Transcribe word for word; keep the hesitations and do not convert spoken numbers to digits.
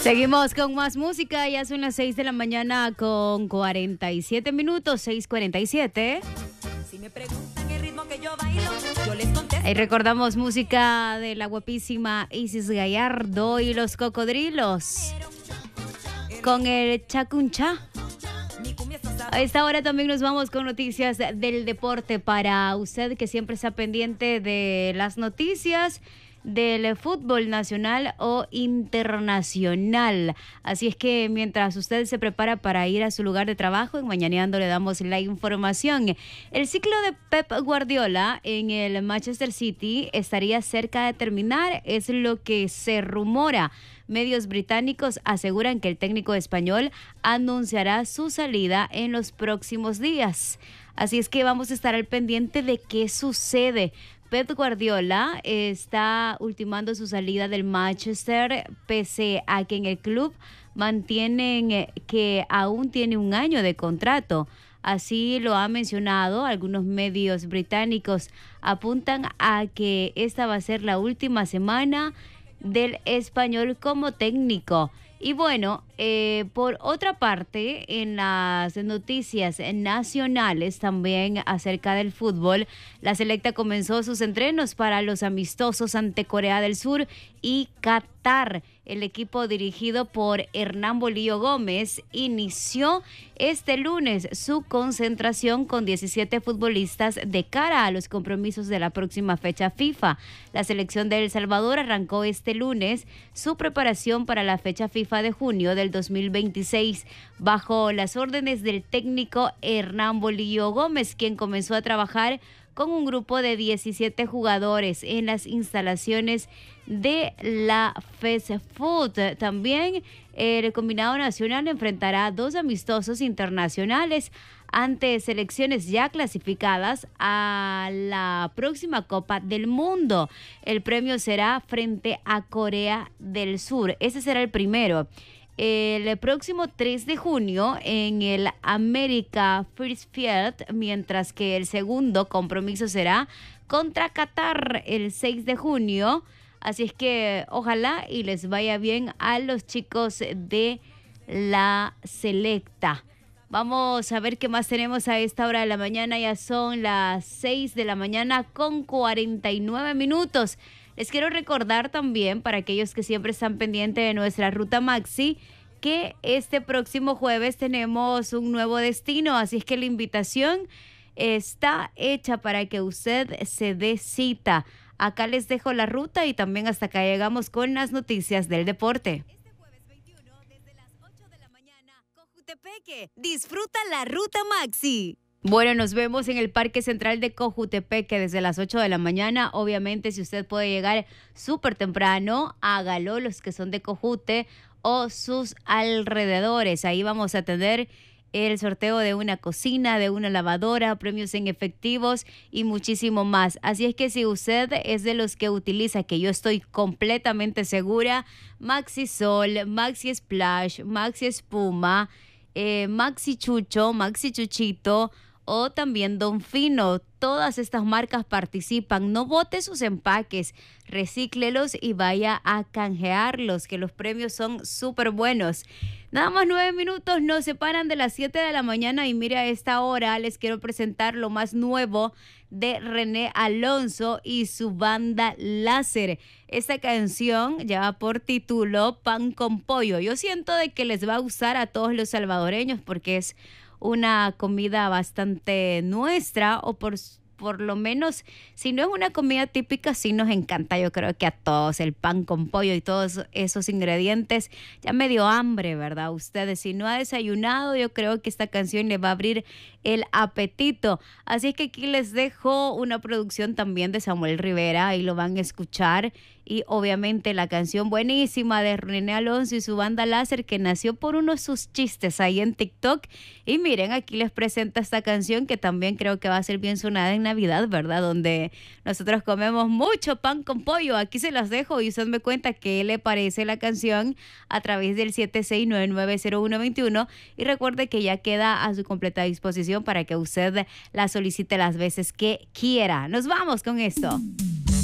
Seguimos con más música, ya son las seis de la mañana con cuarenta y siete minutos, seis cuarenta y siete. Si me preguntan el ritmo que yo bailo, yo les contesto. Ahí recordamos música de la guapísima Isis Gallardo y los Cocodrilos con el Chacuncha. A esta hora también nos vamos con noticias del deporte para usted que siempre está pendiente de las noticias del fútbol nacional o internacional. Así es que mientras usted se prepara para ir a su lugar de trabajo, en Mañaneando le damos la información. El ciclo de Pep Guardiola en el Manchester City estaría cerca de terminar, es lo que se rumora. Medios británicos aseguran que el técnico español anunciará su salida en los próximos días. Así es que vamos a estar al pendiente de qué sucede. Pep Guardiola está ultimando su salida del Manchester, pese a que en el club mantienen que aún tiene un año de contrato. Así lo ha mencionado. Algunos medios británicos apuntan a que esta va a ser la última semana del español como técnico. Y bueno, eh, por otra parte, en las noticias nacionales también acerca del fútbol, la selecta comenzó sus entrenos para los amistosos ante Corea del Sur y Qatar. El equipo dirigido por Hernán Bolillo Gómez inició este lunes su concentración con diecisiete futbolistas de cara a los compromisos de la próxima fecha FIFA. La selección de El Salvador arrancó este lunes su preparación para la fecha FIFA de junio del dos mil veintiséis bajo las órdenes del técnico Hernán Bolillo Gómez, quien comenzó a trabajar con un grupo de diecisiete jugadores en las instalaciones de la FESFUT. También el combinado nacional enfrentará dos amistosos internacionales ante selecciones ya clasificadas a la próxima Copa del Mundo. El premio será frente a Corea del Sur. Ese será el primero. El próximo tres de junio en el America First Field, mientras que el segundo compromiso será contra Qatar el seis de junio. Así es que ojalá y les vaya bien a los chicos de la selecta. Vamos a ver qué más tenemos a esta hora de la mañana. Ya son las seis de la mañana con cuarenta y nueve minutos. Les quiero recordar también, para aquellos que siempre están pendientes de nuestra ruta Maxi, que este próximo jueves tenemos un nuevo destino. Así es que la invitación está hecha para que usted se dé cita. Acá les dejo la ruta y también hasta acá llegamos con las noticias del deporte. Este jueves veintiuno, desde las ocho de la mañana, Cojutepeque, disfruta la ruta Maxi. Bueno, nos vemos en el Parque Central de Cojutepeque desde las ocho de la mañana. Obviamente, si usted puede llegar súper temprano, hágalo, los que son de Cojute o sus alrededores. Ahí vamos a tener el sorteo de una cocina, de una lavadora, premios en efectivos y muchísimo más. Así es que si usted es de los que utiliza, que yo estoy completamente segura, Maxi Sol, Maxi Splash, Maxi Espuma, eh, Maxi Chucho, Maxi Chuchito o también Don Fino, todas estas marcas participan. No bote sus empaques, recíclelos y vaya a canjearlos, que los premios son súper buenos. Nada más nueve minutos nos separan de las siete de la mañana y mire, a esta hora les quiero presentar lo más nuevo de René Alonso y su banda Láser. Esta canción lleva por título Pan con Pollo. Yo siento de que les va a gustar a todos los salvadoreños porque es una comida bastante nuestra, o por, por lo menos, si no es una comida típica, sí nos encanta. Yo creo que a todos el pan con pollo y todos esos ingredientes. Ya me dio hambre, ¿verdad? Ustedes, si no ha desayunado, yo creo que esta canción le va a abrir el apetito. Así que aquí les dejo una producción también de Samuel Rivera, ahí lo van a escuchar. Y obviamente la canción buenísima de René Alonso y su banda Láser, que nació por uno de sus chistes ahí en TikTok. Y miren, aquí les presento esta canción que también creo que va a ser bien sonada en Navidad, ¿verdad? Donde nosotros comemos mucho pan con pollo. Aquí se las dejo y usted me cuenta qué le parece la canción a través del siete seis nueve nueve cero uno dos uno. Y recuerde que ya queda a su completa disposición para que usted la solicite las veces que quiera. Nos vamos con esto.